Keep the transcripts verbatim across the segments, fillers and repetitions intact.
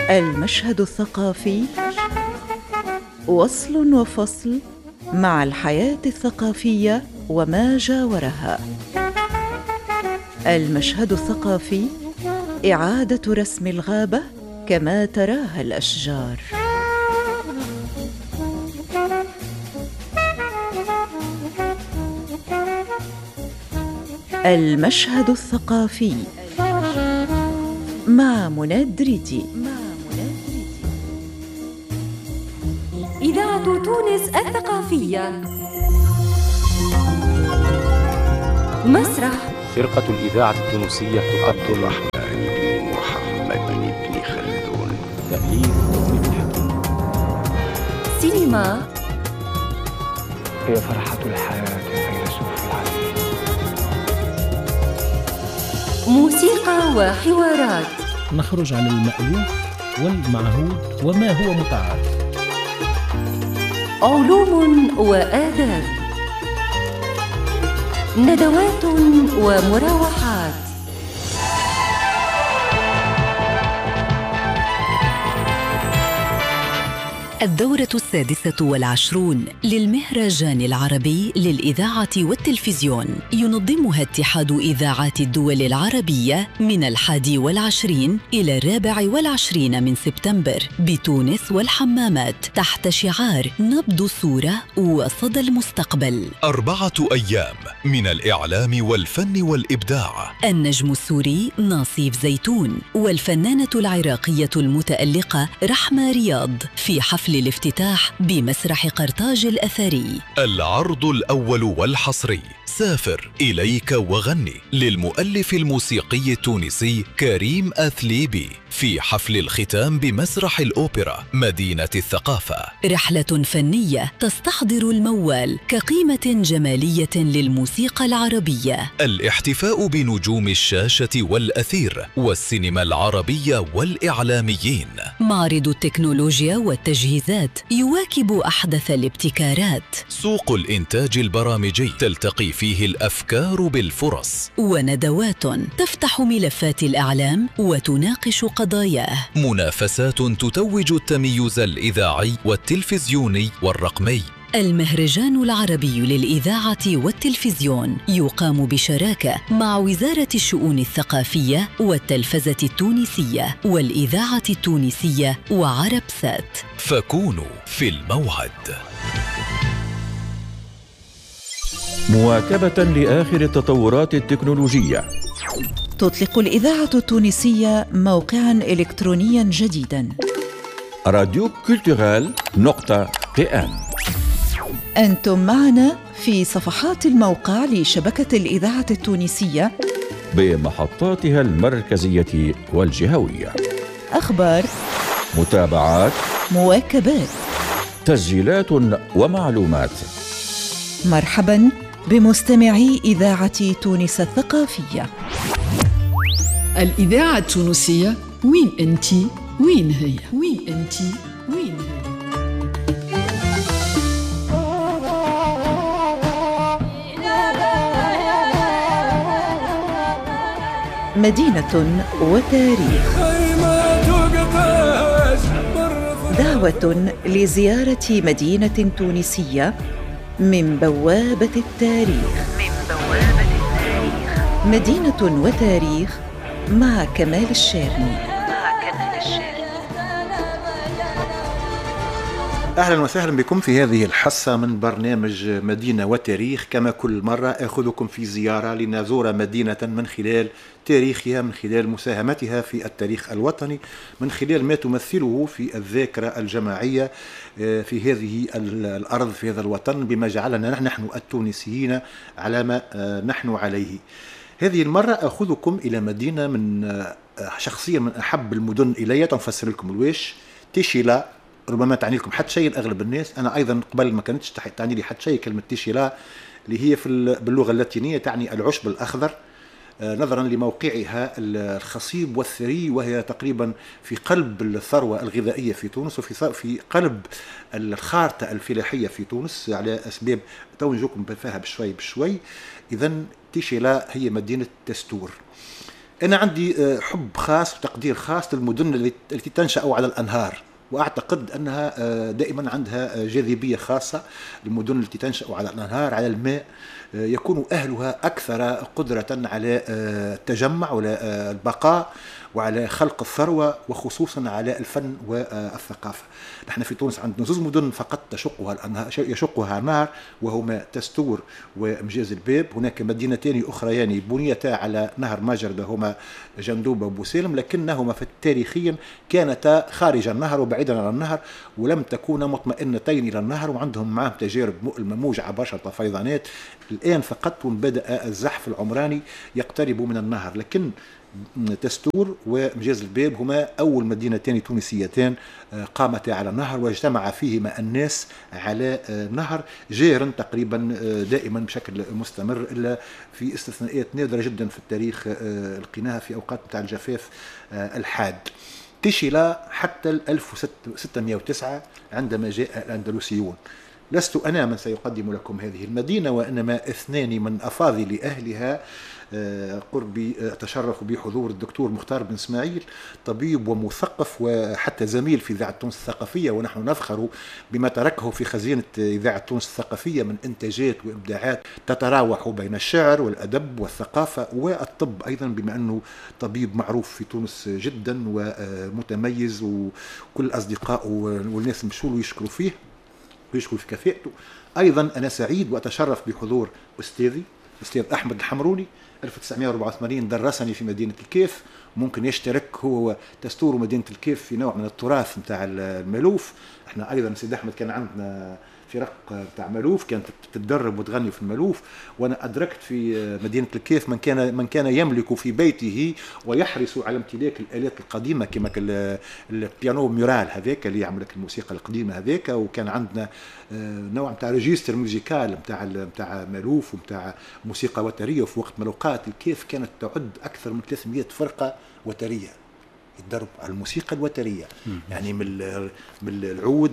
المشهد الثقافي وصل وفصل مع الحياة الثقافية وما جاورها. المشهد الثقافي إعادة رسم الغابة كما تراها الأشجار. المشهد الثقافي مع منى الدريدي. إذاعة تونس الثقافية. مسرح فرقة الإذاعة التونسية تقدم الرحمن بن محمد بن خلدون. تأليف ابن الحكيم. سينما هي فرحة الحياة فيلسوف العالم. موسيقى وحوارات. نخرج عن المألوف والمعهود وما هو متعارف. علوم وآداب. ندوات ومراوحات. الدورة السادسة والعشرون للمهرجان العربي للإذاعة والتلفزيون ينظمها اتحاد إذاعات الدول العربية من الحادي والعشرين إلى الرابع والعشرين من سبتمبر بتونس والحمامات تحت شعار نبض الصورة وصدى المستقبل. أربعة أيام من الإعلام والفن والإبداع. النجم السوري ناصيف زيتون والفنانة العراقية المتألقة رحمة رياض في حفل الافتتاح بمسرح قرطاج الأثري. العرض الأول والحصري سافر إليك وغني للمؤلف الموسيقي التونسي كريم أثليبي في حفل الختام بمسرح الأوبرا مدينة الثقافة. رحلة فنية تستحضر الموال كقيمة جمالية للموسيقى العربية. الاحتفاء بنجوم الشاشة والأثير والسينما العربية والإعلاميين. معرض التكنولوجيا والتجهيزات يواكب أحدث الابتكارات. سوق الإنتاج البرامجي تلتقي فيه الأفكار بالفرص. وندوات تفتح ملفات الإعلام وتناقش قضاياه. منافسات تتوج التميز الإذاعي والتلفزيوني والرقمي. المهرجان العربي للإذاعة والتلفزيون يقام بشراكة مع وزارة الشؤون الثقافية والتلفزة التونسية والإذاعة التونسية وعرب سات. فكونوا في الموعد. مواكبة لآخر التطورات التكنولوجية، تطلق الإذاعة التونسية موقعاً إلكترونياً جديداً، راديو كولتورال نقطة تي إم. أنتم معنا في صفحات الموقع لشبكة الإذاعة التونسية بمحطاتها المركزية والجهوية. أخبار، متابعات، مواكبات، تسجيلات ومعلومات. مرحباً بمستمعي إذاعة تونس الثقافية. الإذاعة التونسية، وين أنتي؟ وين هي؟ وين أنتي؟ وين هي؟ مدينة وتاريخ. دعوة لزيارة مدينة تونسية من بوابة التاريخ. من بوابة التاريخ. مدينة وتاريخ مع كمال الشارني. مع كمال الشارني. أهلا وسهلا بكم في هذه الحصة من برنامج مدينة وتاريخ. كما كل مرة أخذكم في زيارة لنزور مدينة من خلال تاريخها، من خلال مساهمتها في التاريخ الوطني، من خلال ما تمثله في الذاكرة الجماعية في هذه الأرض، في هذا الوطن، بما جعلنا نحن التونسيين على ما نحن عليه. هذه المرة أخذكم إلى مدينة من شخصيا من أحب المدن إلي، تنفسر لكم الويش، تيشيلا. ربما تعني لكم حتى شيء لأغلب الناس، أنا أيضا قبل ما كانتش تعني لي حتى شيء كلمة تيشيلا، اللي هي في باللغة اللاتينية تعني العشب الأخضر، نظرا لموقعها الخصيب والثري، وهي تقريبا في قلب الثروة الغذائية في تونس، وفي في قلب الخارطة الفلاحية في تونس، على أسباب تو نجوكم فيها بشوي بشوي. إذن تيشيلا هي مدينة تستور. أنا عندي حب خاص وتقدير خاص للمدن التي تنشأ على الأنهار، وأعتقد أنها دائما عندها جاذبية خاصة. المدن التي تنشأ على الأنهار على الماء يكون أهلها أكثر قدرة على التجمع وعلى البقاء وعلى خلق الثروة، وخصوصا على الفن والثقافة. نحن في تونس عندنا زوج مدن فقط تشقها الأنهار يشقها نهر، وهما تستور ومجاز الباب. هناك مدينتان أخريان بنيتا على نهر ماجردة، هما جندوبة وبوسالم، لكنهما في تاريخيا كانتا خارج النهر وبعيدا عن النهر، ولم تكونا مطمئنتين إلى النهر، وعندهم معهم تجارب مؤلمة موجعة برشا فيضانات. الآن فقط بدأ الزحف العمراني يقترب من النهر، لكن تستور ومجاز الباب هما أول مدينتين تونسيتان قامتا على نهر واجتمع فيهما الناس على نهر جار تقريبا دائما بشكل مستمر، إلا في استثناءات نادرة جدا في التاريخ لقيناها في أوقات متاع الجفاف الحاد. تشل حتى ألف وستمائة وتسعة عندما جاء الأندلسيون. لست أنا من سيقدم لكم هذه المدينة، وإنما اثنان من أفاضل أهلها قربي أتشرف بحضور الدكتور مختار بن إسماعيل، طبيب ومثقف وحتى زميل في إذاعة تونس الثقافية، ونحن نفخر بما تركه في خزينة إذاعة تونس الثقافية من إنتاجات وإبداعات تتراوح بين الشعر والأدب والثقافة والطب أيضا، بما أنه طبيب معروف في تونس جدا ومتميز، وكل الأصدقاء والناس مشوا له يشكروا فيه ويشكروا في كفاءته. أيضا أنا سعيد وأتشرف بحضور أستاذي أستاذ أحمد الحمروني، ألف وتسعمائة وأربعة وثمانين درسني في مدينة الكيف. ممكن يشترك هو تستور مدينة الكيف في نوع من التراث متاع المالوف. احنا أيضا سيد أحمد كان عندنا فرق بتاع مالوف كانت تتدرب وتغني في المالوف، وانا ادركت في مدينه الكيف من كان من كان يملك في بيته ويحرص على امتلاك الالات القديمه كما البيانو مورال هذاك اللي يعمل لك الموسيقى القديمه هذاك، وكان عندنا نوع نتاع ريجستر موسيقال نتاع نتاع مالوف ونتاع موسيقى وتريه. وفي وقت ملوقات الكيف كانت تعد اكثر من ثلاثمائة فرقه وتريه يتدرب على الموسيقى الوتريه، يعني من من العود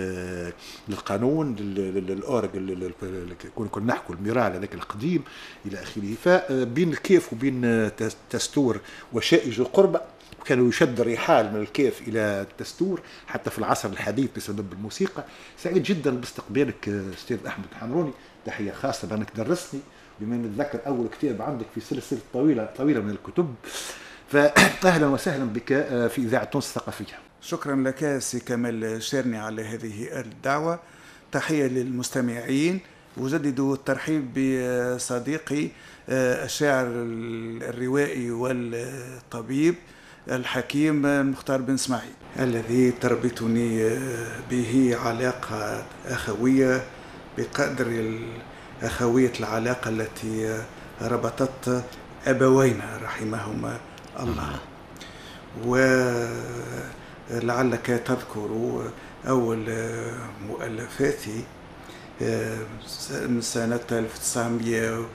للقانون للاورج اللي كنا نحكوا الميرال هذاك القديم الى اخره. فبين الكيف وبين تستور وشائج القربة كانوا يشد الرحال من الكيف الى تستور حتى في العصر الحديث بسبب الموسيقى. سعيد جدا باستقبالك استاذ احمد الحمروني، تحيه خاصه بانك درستني، بما نتذكر اول كتاب عندك في سلسله طويله طويله من الكتب. فأهلا وسهلا بك في إذاعة تونس الثقافية. شكرا لك سي كمال شيرني على هذه الدعوة. تحية للمستمعين، وجدد الترحيب بصديقي الشاعر الروائي والطبيب الحكيم مختار بن إسماعيل، الذي تربطني به علاقة أخوية بقدر أخوية العلاقة التي ربطت أبوينا رحمهما الله. ولعلك تذكر أول مؤلفاتي من سنة ألف وتسعمائة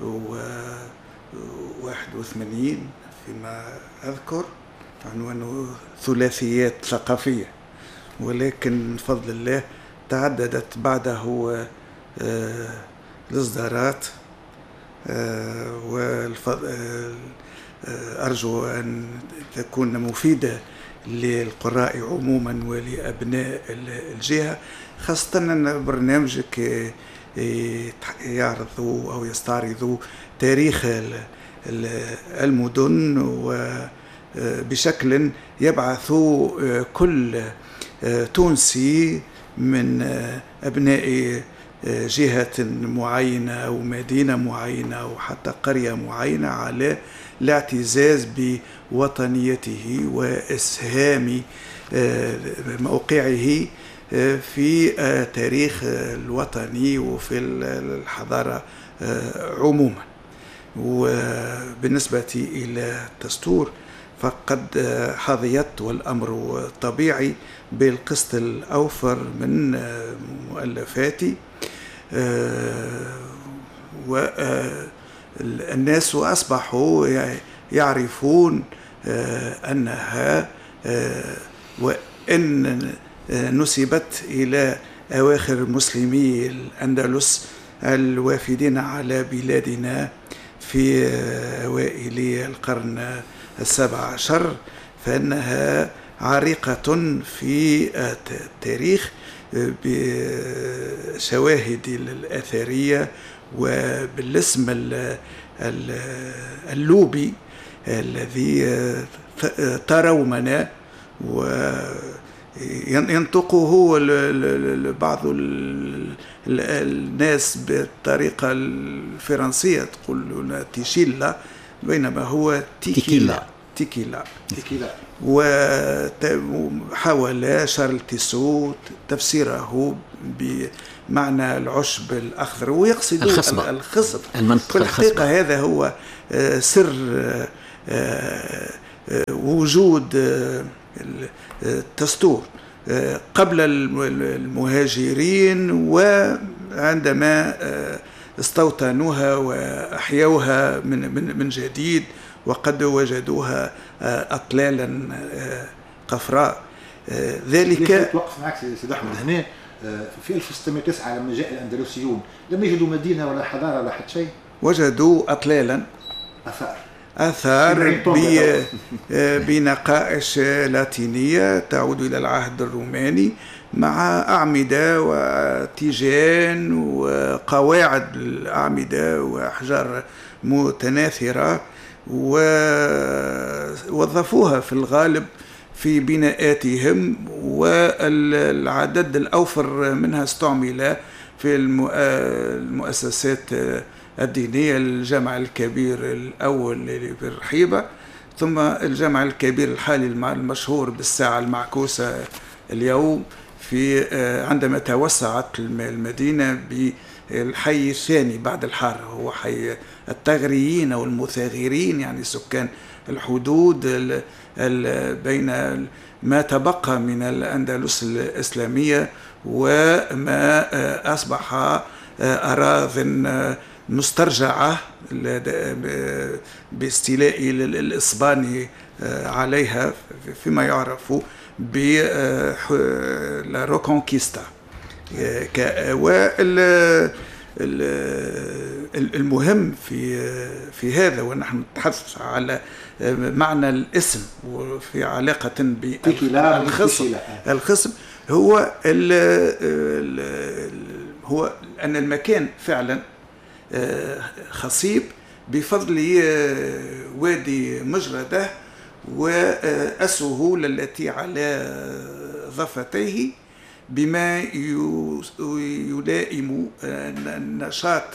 وواحد وثمانين فيما أذكر، عنوانه ثلاثيات ثقافية، ولكن بفضل الله تعددت بعده الإصدارات. وأرجو أن تكون مفيدة للقراء عموما ولأبناء الجهة، خاصة أن برنامجك يعرض أو يستعرض تاريخ المدن وبشكل يبعث كل تونسي من أبناء جهة معينة أو مدينة معينة أو حتى قرية معينة على الاعتزاز بوطنيته وإسهام موقعه في تاريخ الوطني وفي الحضارة عموما. وبالنسبة إلى الدستور فقد حظيت والأمر طبيعي بالقسط الأوفر من مؤلفاتي، والناس أصبحوا يعرفون أنها وإن نسبت إلى أواخر مسلمي الأندلس الوافدين على بلادنا في أوائل القرن السابع عشر، فإنها عريقة في التاريخ بشواهد الأثرية وبالاسم اللوبي الذي ترومنا وينطقه بعض الناس بالطريقة الفرنسية تقول تيشيلا، بينما هو تيكيلا تيكيلا تيكيلا. وحاول شارل تيسو تفسيره بمعنى العشب الأخضر ويقصد الخصبة، الخصب. المنطقة الحقيقة الخصبة. هذا هو سر وجود التستور قبل المهاجرين، وعندما استوطنوها وأحيوها من من من جديد وقد وجدوها أطلالا قفراء. ذلك توقف معك سيد أحمد هنا في ألف وستمائة وتسعة لما جاء الأندلسيون لم يجدوا مدينة ولا حضارة ولا حتى شيء، وجدوا أطلالا آثار آثار بنقائش لاتينية تعود إلى العهد الروماني مع أعمدة وتيجان وقواعد الأعمدة وأحجار متناثرة، ووظفوها في الغالب في بناءاتهم، والعدد الأوفر منها استعمل في المؤسسات الدينية. الجامع الكبير الأول اللي في الرحيبة، ثم الجامع الكبير الحالي المشهور بالساعة المعكوسة اليوم في عندما توسعت المدينة بالحي الثاني بعد الحارة، هو حي التغريين أو المثاغرين، يعني سكان الحدود بين ما تبقى من الأندلس الإسلامية وما أصبح أراضٍ مسترجعة باستيلاء الإسباني عليها فيما يعرف بالروكونكيستا. والمهم في في هذا ونحن نتحدث على معنى الاسم وفي علاقة بالخصم الخصم هو ال ال هو أن المكان فعلا خصيب بفضل وادي مجردة والسهول التي على ضفتيه، بما يلائم النشاط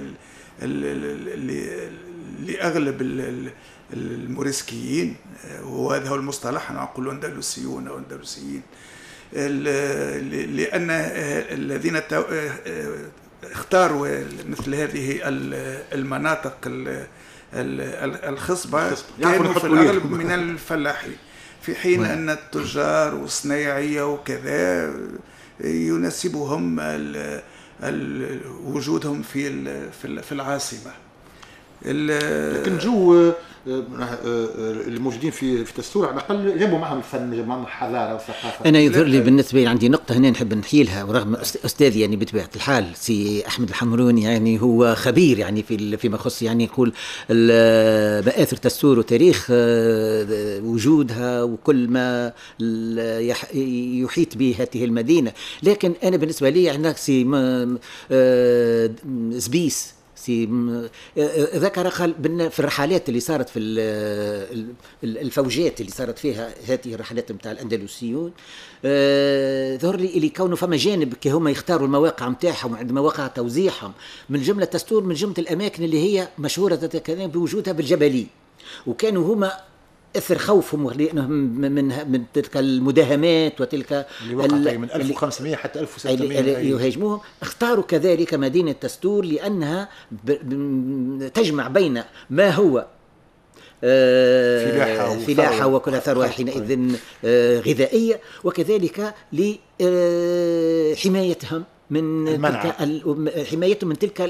لأغلب الموريسكيين، وهذا هو المصطلح نقول أندلسيون أو أندلسيين، لأن الذين اختاروا مثل هذه المناطق الخصبة كانوا في الأغلب من الفلاحين، في حين أن التجار والصنايعية وكذا يناسبهم وجودهم في في العاصمة. لكن جو الموجودين في في تستور على الأقل جابوا معهم الفن، جابوا معهم الحضارة والثقافة. أنا يظهر لي بالنسبة لي عندي نقطة هنا نحب نحيلها، ورغم أستاذي يعني بطبيعة الحال سي أحمد الحمروني يعني هو خبير يعني في فيما يخص يعني يقول مآثر تستور وتاريخ وجودها وكل ما يحيط به هذه المدينة، لكن أنا بالنسبة لي يعني سي زبيس ذكر في الرحلات اللي صارت في الفوجات اللي صارت فيها هذه الرحلات متاع الأندلسيون، ظهر لي اللي كونه فما جانب كي هما يختاروا المواقع متاعهم وعند مواقع توزيعهم من جملة تستور من جملة الأماكن اللي هي مشهورة بوجودها بالجبلية، وكانوا هما أثر خوفهم من من تلك المداهمات وتلك اللي وقعت من ألف وخمسمائة حتى ألف وستمائة يهاجموهم. اختاروا كذلك مدينة تستور لأنها تجمع بين ما هو فلاحة, فلاحة وكل ثروة حينئذ غذائية، وكذلك لحمايتهم من تلك حمايتهم من تلك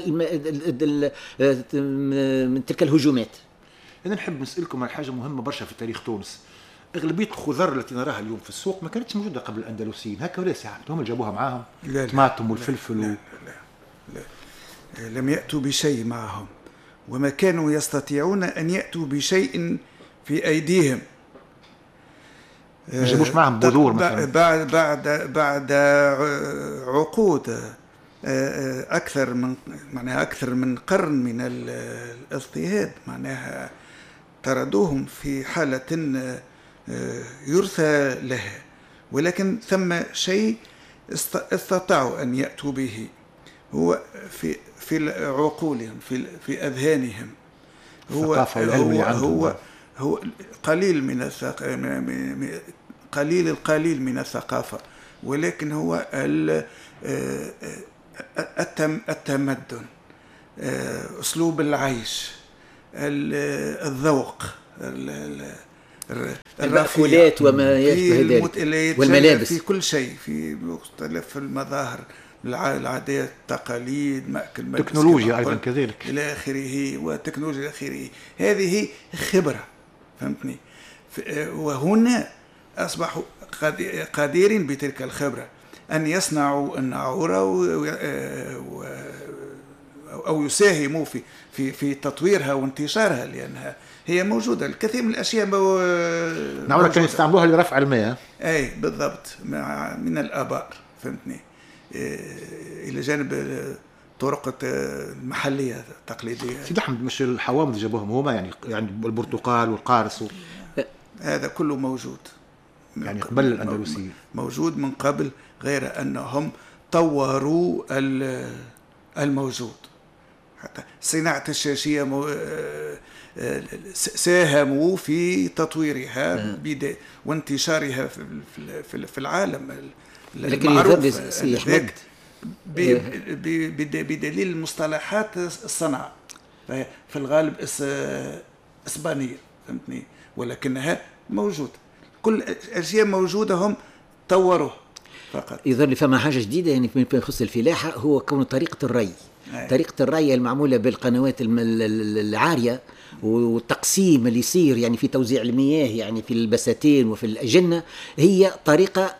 من تلك الهجومات. أنا نحب نسألكم عن حاجة مهمة برشا في تاريخ تونس. أغلبية الخضر التي نراها اليوم في السوق ما كانتش موجودة قبل الأندلسيين، هكا ولا ساعات هم اللي جابوها معاهم؟ الطماطم والفلفل. لا, لا, لا, لا لم يأتوا بشيء معهم، وما كانوا يستطيعون أن يأتوا بشيء في أيديهم. ما يجيبوش معهم بذور مثلا؟ بعد بعد بعد عقود أكثر من معناها أكثر من قرن من الاضطهاد، معناها طردوهم في حالة يرثى لها، ولكن ثم شيء استطاعوا أن يأتوا به هو في في عقولهم، في في أذهانهم، هو هو هو هو قليل من قليل القليل من الثقافة، ولكن هو التمدن، أسلوب العيش، الذوق، المأكولات وما يشبه ذلك والملابس، في كل شيء، في مختلف المظاهر، العادات، التقاليد، مأكل، ملبس، تكنولوجيا أيضا كذلك إلى آخره، وتكنولوجيا إلى آخره. هذه خبرة، فهمتني؟ وهنا أصبحوا قادرين بتلك الخبرة أن يصنعوا الناعورة أو يساهموا في في في تطويرها وانتشارها، لأنها هي موجودة. الكثير من الأشياء ناعورة كانوا يستعملوها لرفع المياه. أي بالضبط، من الآبار، فهمتني؟ إلى جانب الطرق المحلية التقليدية. سيدي أحمد، مش الحوامض جابوهم هما يعني يعني البرتقال والقارص و... هذا كله موجود يعني قبل الأندلسيين، موجود من قبل، غير أنهم طوروا الموجود. حتى صناعة الشاشية ساهموا في تطويرها وانتشارها في العالم المعروف، بدليل المصطلحات الصنعة في الغالب إسبانية، فهمتني؟ ولكنها موجودة، كل الأشياء موجودة، هم طوروها فقط. يظهر لي فما حاجة جديدة يعني فيما يخص الفلاحة، هو كون طريقة الري. أي. طريقة الري المعمولة بالقنوات العارية والتقسيم اللي يصير يعني في توزيع المياه يعني في البساتين وفي الأجنة، هي طريقة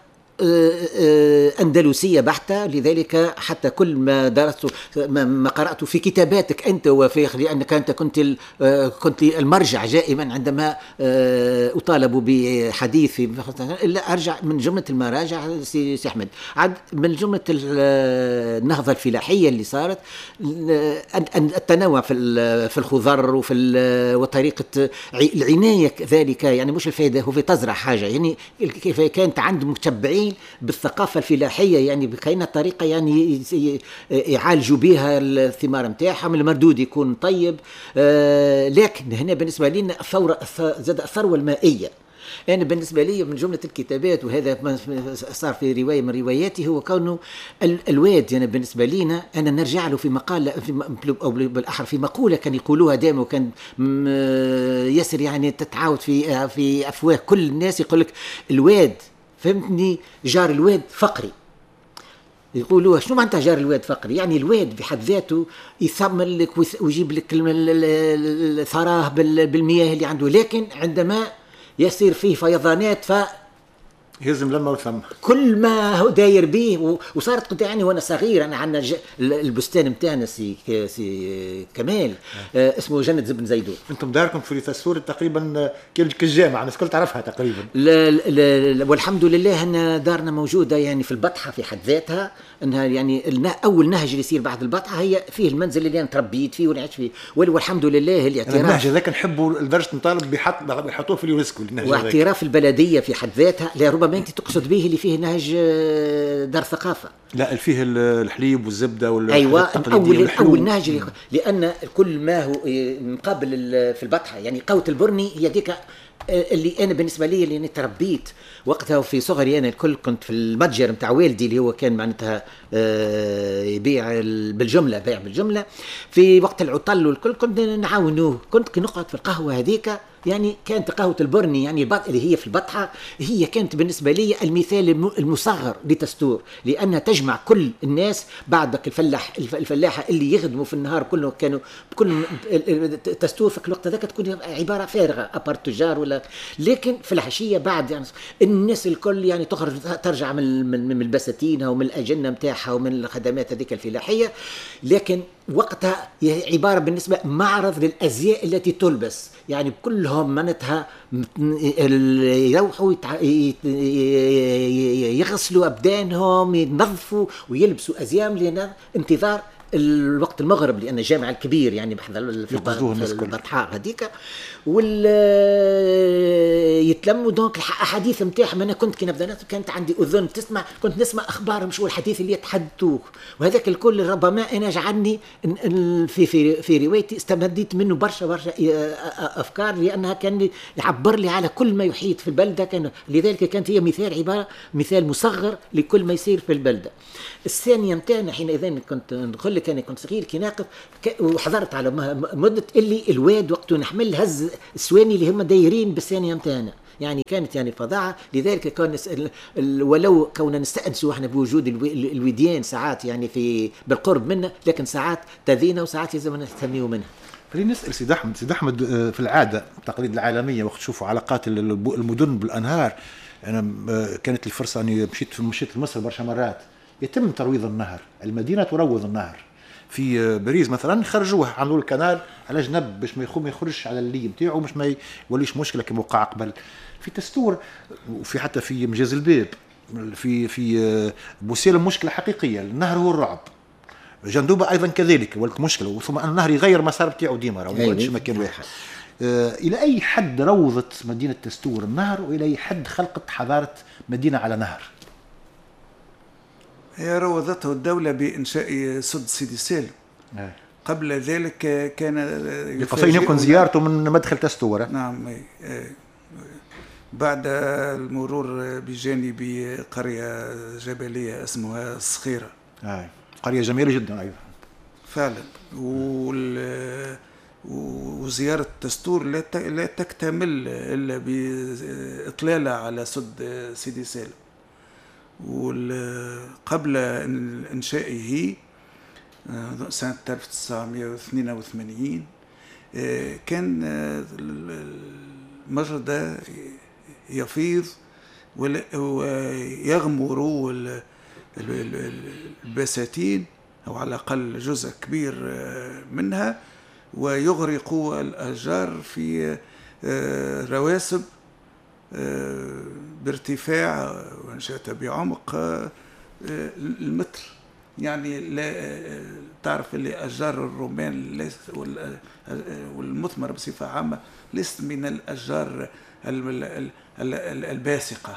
أندلسية بحتة. لذلك حتى كل ما درست ما قرأت في كتاباتك أنت وفي، لأنك أنت كنت كنت المرجع دائما عندما أطالب بحديث، إلا أرجع من جملة المراجع سي أحمد، عد من جملة النهضة الفلاحية اللي صارت، التنوع في في الخضر وفي وطريقة العناية كذلك، يعني مش الفائدة هو في تزرع حاجة، يعني كيف كانت عند متبعين بالثقافة الفلاحية، يعني بكاينة طريقة يعني يعالجوا بها الثمار متاعهم، المردود يكون طيب. آه لكن هنا بالنسبة لنا الثورة زاد الثروة المائية. أنا يعني بالنسبة لي من جملة الكتابات، وهذا ما صار في رواية من رواياتي، هو كونه الواد يعني بالنسبة لنا، أنا نرجع له في مقالة في أو بالأحرى في مقولة كان يقولوها دائما، وكان ياسر يعني تتعاود في في أفواه كل الناس، يقول لك الواد، فهمتني، جار الواد فقري. يقولوا شنو معناتها جار الواد فقري؟ يعني الواد بحد ذاته يثمر لك ويجيب لك الثراه بالمياه اللي عنده، لكن عندما يصير فيه فيضانات ف يهزم لما وثم كل ما هو داير به. وصارت قلت يعني وانا صغير، انا عندنا البستان نتاعنا سي سي كمال آه اسمه جنة بن زيدون. انتم داركم في تسور تقريبا كالجامعه، الناس الكل تعرفها تقريبا. لا لا والحمد لله ان دارنا موجوده يعني في البطحه في حد ذاتها، انها يعني اول نهج اللي يصير بعد البطحه هي فيه المنزل اللي انا تربيت فيه ونعيش فيه، والحمد لله الاعتراف. النهج هذاك نحبه لدرجه نطالب بحط بيحطوه في اليونسكو النهج هذاك، واعتراف البلديه في حد ذاتها. لا ربما انت تقصد به اللي فيه نهج دار ثقافه. لا فيه الحليب والزبده وال ايوه اول اول نهج، لان كل ما هو مقابل في البطحه يعني قوه البرني هي ديك اللي انا بالنسبه لي اللي تربيت وقتها في صغري. انا الكل كنت في المتجر نتاع والدي اللي هو كان معناتها يبيع بالجمله، بيع بالجمله في وقت العطل والكل كنت نعاونوه. كنت نقعد في القهوه هذيك، يعني كانت قهوة البرني يعني اللي هي في البطحة هي كانت بالنسبة لي المثال المصغر لتستور، لأنها تجمع كل الناس بعدك الفلاح الفلاحة اللي يخدموا في النهار كله كانوا كل تستور في الوقت ذاك تكون عبارة فارغة أبار تجار ولا، لكن في العشية بعد يعني الناس الكل يعني تخرج ترجع من من البساتين ومن الأجنة متاعها ومن الخدمات هذيك الفلاحية. لكن وقتها عبارة بالنسبة معرض للأزياء التي تلبس، يعني كلهم منتها يروحوا يغسلوا أبدانهم ينظفوا ويلبسوا أزياء لأن انتظار الوقت المغرب، لأن الجامع الكبير يعني بحذا في البطحاء هذيك وال يتلموا دونك الأحاديث نتاعهم. أنا كنت كي نبدا كانت عندي أذن تسمع، كنت نسمع أخبارهم شو الحديث اللي يتحدثوه، وهذاك الكل ربما أنا جعلني في في في روايتي استمديت منه برشا برشا أفكار، لأنها كان يعبر لي على كل ما يحيط في البلدة، كان لذلك كانت هي مثال عبارة مثال مصغر لكل ما يصير في البلدة. الثانية نتاعنا حينئذ كنت نقول لك أنا كنت صغير كي ناقف وحضرت على مدة اللي الواد وقته نحمل هز السواني اللي هم دايرين بالثانية نتاعنا، يعني كانت يعني فظاعة. لذلك كان ولو كنا نستأنسوا احنا بوجود الوديان ساعات يعني في بالقرب منا، لكن ساعات تذينا وساعات لازم نستميوا منها. خلينا نسأل سيد أحمد. سيد أحمد في العادة التقاليد العالمية وقت تشوفوا علاقات المدن بالأنهار، أنا كانت الفرصة أني مشيت مشيت لمصر برشا مرات، يتم ترويض النهر، المدينة تروض النهر. في باريس مثلا خرجوه عملوا الكنال على جنب باش ما ما يخرجش على اللي نتاعو، باش ما يوليش مشكله كما وقع قبل في تستور، وفي حتى في مجاز الباب في في بوسيلم مشكله حقيقيه. النهر هو الرعب، جندوبه ايضا كذلك ولك مشكله، ثم ان النهر يغير مسار بتاعو ديما، راه ما يقعدش مكان واحد. آه الى اي حد روضت مدينه تستور النهر، والى اي حد خلقت حضاره مدينه على نهر؟ هي روضته الدولة بإنشاء سد سيدي سالم. آه. قبل ذلك كان يقصين يمكن زيارته من مدخل تستور. نعم. آه. بعد المرور بجانب قرية جبلية اسمها الصخيرة. آه. قرية جميلة جدا أيضا. فعلا. وزيارة تستور لا تكتمل إلا بإطلالة على سد سيدي سالم. وقبل إنشائه سنة ألف وتسعمائة واثنين وثمانين كان المجرى يفيض ويغمر البساتين أو على الأقل جزء كبير منها، ويغرق الأشجار في رواسب بارتفاع وإن شئت بعمق المتر. يعني لا تعرف اللي أشجار الرومان والمثمر بصفة عامة ليست من الأشجار الباسقة،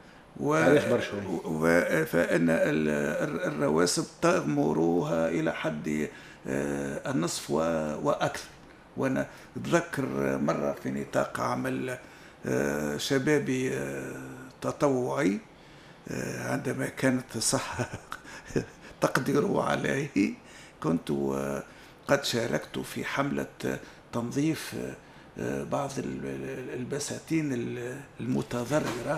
فإن الرواسب تغمرها إلى حد النصف وأكثر. وأنا أتذكر مرة في نطاق عمل شبابي تطوعي عندما كانت الصحة تقدر عليه، كنت قد شاركت في حملة تنظيف بعض البساتين المتضررة،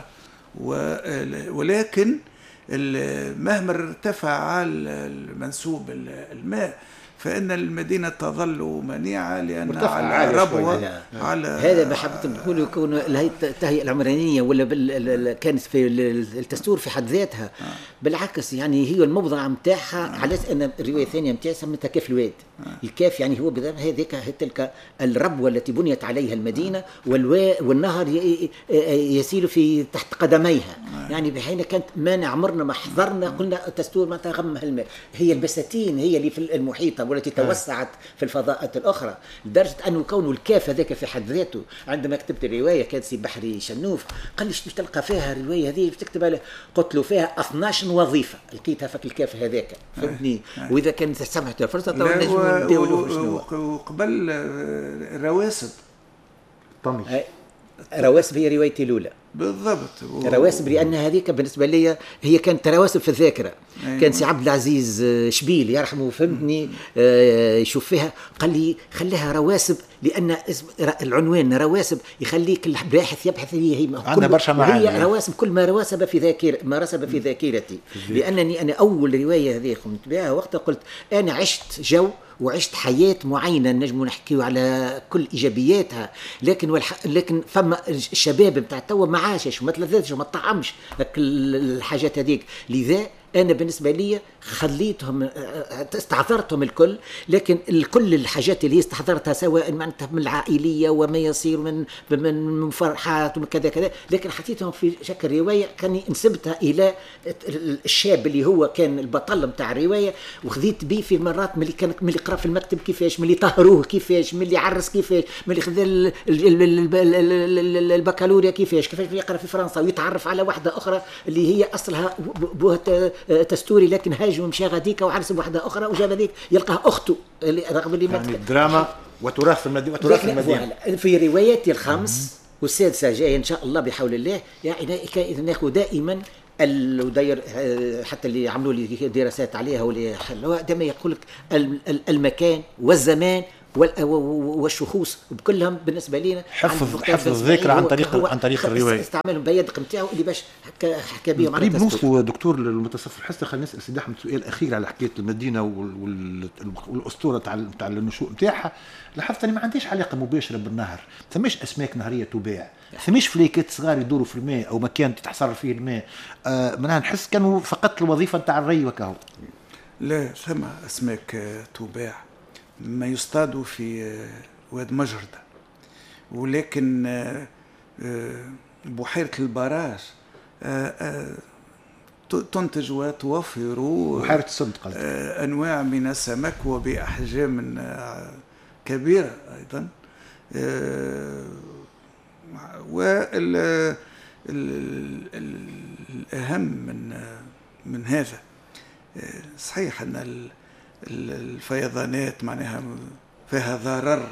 ولكن مهما ارتفع المنسوب الماء فإن المدينة تظل منيعة لأنها على ربوة. على هذا ما حبيت نقول يكون التهيئة العمرانية ولا كانت في التستور في حد ذاتها. آه. بالعكس يعني هي الموضع متاعها. آه. على أن الرواية الثانية متاعها سمتها كاف الواد. آه. الكاف يعني هو هذيك تلك الربوة التي بنيت عليها المدينة. آه. والوا والنهر يسيل في تحت قدميها. آه. يعني بحين كانت ما عمرنا ما حضرنا قلنا التستور ما تغمها الماء. هي البساتين هي اللي في المحيطة والتي توسعت في الفضاءات الأخرى، لدرجة أنه كونه الكاف هذاك في حد ذاته. عندما كتبت الرواية كان سي بحري شنوف قال لي باش تلقى فيها الرواية هذه باش تكتب عليها، قلت له فيها اثناش وظيفة لقيتها فك الكاف هذاك، فهمتني. وإذا كانت سمحت الفرصة تو نجم نداولوه شنو. وقبل رواسب طمي رواسب هي روايتي الأولى بالضبط. و... رواسب لأن هذيك بالنسبة لي هي كانت رواسب في الذاكرة. أيوة. كان سي عبد العزيز شبيل يرحمه فهمتني آه يشوف فيها قال لي خليها رواسب لأن العنوان رواسب يخليك الباحث يبحث هي هي عندها برشا معاني. هي رواسب كل ما رواسب في ذاكرة ما رسب في ذاكرتي، لأنني أنا أول رواية هذه قمت بها وقتها قلت أنا عشت جو وعشت حياة معينة نجم نحكي على كل إيجابياتها، لكن والح... لكن فما الشباب بتاع توا ما عاشش وما تلذذش وما طعمش الحاجات هذيك. لذا أنا بالنسبة لي خليتهم استحضرتهم الكل، لكن كل الحاجات اللي استحضرتها سواء معناتها من العائليه وما يصير من من فرحات ومن كذا كذا، لكن حطيتهم في شكل روايه كان نسبتها الى الشاب اللي هو كان البطل نتاع الروايه، وخذيت به في مرات ملي كان ملي قرا في المكتب كيفاش، ملي طهروه كيفاش، ملي عرس كيفاش، ملي خذ البكالوريا كيفاش كيفاش يقرا في فرنسا ويتعرف على واحده اخرى اللي هي اصلها بوها تستوري لكن هاج ومشى غاديك وعرس بواحده اخرى وجاب هذيك يلقاه اخته رغم اللي يعني الدراما وتراث المدينه وتراث المدينه في رواياتي الخمس والسادسه جايه ان شاء الله بحول الله. يعني ناخذ دائما الداير حتى اللي عملوا لي دراسات عليها واللي حلوها دائما يقول لك المكان والزمان والشخوص بكلهم بالنسبه لنا حفظ حفظ الذاكره عن طريق عن طريق الروايه، استعمال البيادق نتاعو اللي باش حكى حكى بهم. قريب نوصلوا دكتور للمتصف الحصه. خلينا نسال سيدي احمد سؤال اخير على حكايه المدينه والاسطوره تاع تاع النشوء نتاعها. لاحظت اني ما عنديش علاقه مباشره بالنهر، ثماش اسماك نهريه تباع، ثماش فليكات صغار يدوروا في الماء او مكان تتحصر فيه الماء. آه معناها نحس كانوا فقط الوظيفه نتاع الري وكهو. لا ثم اسماك تباع ما يصطادوا في واد مجردة، ولكن بحيرة البراج تنتج وتوفر بحيرة السد أنواع من السمك وبأحجام كبيرة أيضا. والأهم من من هذا صحيح أن الفيضانات معناها فيها ضرر،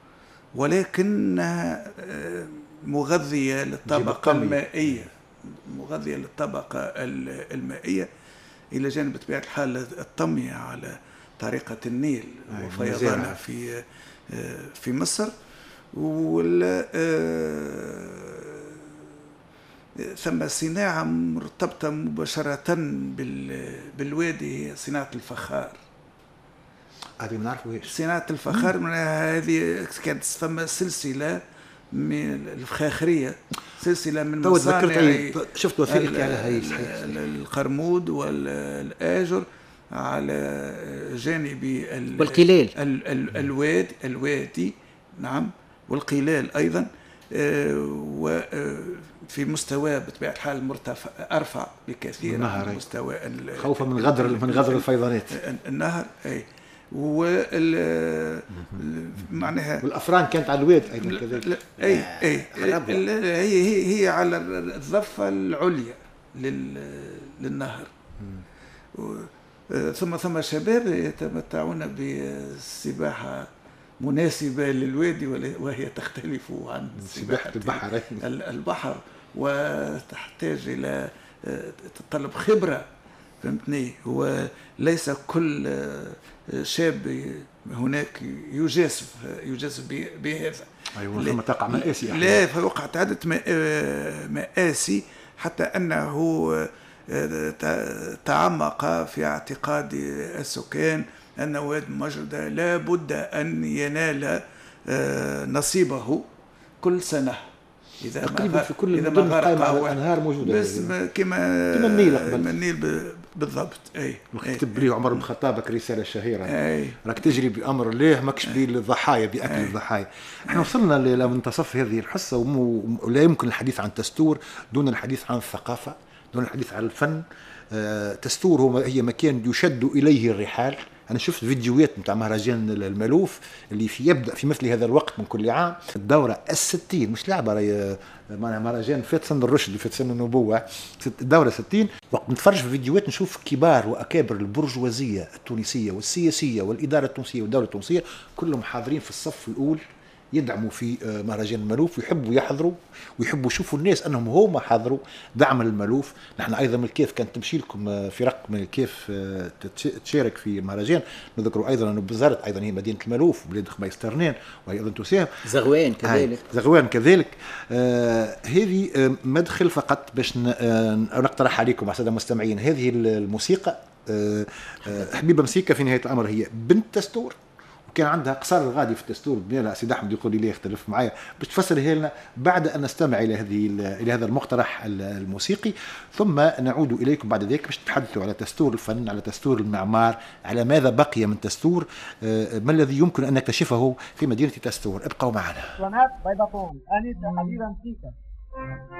ولكنها مغذية للطبقة المائية، مغذية للطبقة المائية إلى جانب بطبيعة الحال الطمية على طريقة النيل وفيضانها في في مصر. وال ثم صناعة مرتبطة مباشرة بالوادي، هي صناعة الفخار. هذه ما نعرفوهاش. صناعة الفخار من هذه كانت ثم سلسلة من الفخاخرية، سلسلة من مصانع شفت وثائقي على هاي القرمود والآجر على جانب والقلال الوادي الوادي نعم والقلال أيضا، وفي مستوى بطبيعة الحال مرتفع أرفع بكثير من مستوى خوفا من غدر من غدر الفيضانات النهر. أي وال معناها والافران كانت على الواد ايضا كذلك. اي اي هي هي على الضفه العليا للنهر. ثم ثم شباب يتمتعون بالسباحه مناسبه للوادي وهي تختلف عن سباحه البحر البحر وتحتاج الى تطلب خبره، فهمتني. هو ليس كل شاب هناك يجازف يجازف بهذا. ايوه ثم تقع مآسي. لا فوقعت عدة مآسي حتى انه تعمق في اعتقاد السكان ان واد مجردة لا بد ان ينال نصيبه كل سنة إذا تقريبا في كل المدن القائمة على الأنهار موجودة، بس كما كما النيل قبل النيل بالضبط. أي كتب لي عمر بن الخطاب رسالة شهيرة، راك تجري بأمر الله ماكش بالضحايا بأكل أي. الضحايا. احنا وصلنا لمنتصف هذه الحصة ولا يمكن الحديث عن تستور دون الحديث عن الثقافة، دون الحديث عن الفن. أه تستور هو هي مكان يشد إليه الرحال. أنا شفت فيديوهات متاع مهرجان المالوف اللي في يبدأ في مثل هذا الوقت من كل عام، الدورة الستين مش لعبة راهي مهرجان فات سن الرشد فات سن النبوة، الدورة ستين. وقت نتفرج في فيديوهات نشوف كبار وأكابر البرجوازية التونسية والسياسية والإدارة التونسية والدولة التونسية كلهم حاضرين في الصف الأول يدعموا في مهرجان المالوف ويحبوا يحضروا ويحبوا يشوفوا الناس انهم هما حضروا دعم المالوف. نحن ايضا من الكيف كانت تمشي لكم فرق من الكيف تشارك في المهرجان. نذكروا ايضا انه بزارت ايضا هي مدينه المالوف وبلاد خبايس ترنين وهي ايضا تساهم، زغوان كذلك زغوان كذلك. آه هذه مدخل فقط باش نقترح عليكم الساده المستمعين. هذه الموسيقى آه آه حبيبه مسيكه في نهايه الامر هي بنت تستور، كان عندها قصار الغادي في الدستور. لا سيد احمد يقول لي لا يختلف معايا، باش تفسرها لنا بعد ان نستمع الى هذه الى هذا المقترح الموسيقي، ثم نعود اليكم بعد ذلك باش تتحدثوا على دستور الفن، على دستور المعمار، على ماذا بقي من دستور، ما الذي يمكن ان نكتشفه في مدينه دستور. ابقوا معنا. بيضاء أنيتا حبيبا فيك.